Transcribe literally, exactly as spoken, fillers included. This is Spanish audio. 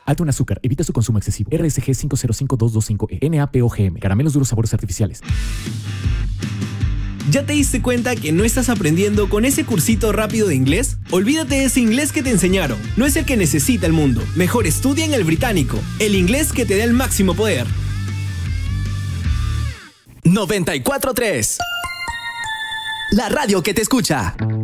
Alto en azúcar. Evita su consumo excesivo. R S G cinco cero cinco dos dos cinco E. N A P O G M. Caramelos duros sabores artificiales. ¿Ya te diste cuenta que no estás aprendiendo con ese cursito rápido de inglés? Olvídate de ese inglés que te enseñaron. No es el que necesita el mundo. Mejor estudia en el británico. El inglés que te da el máximo poder. noventa y cuatro punto tres. La radio que te escucha.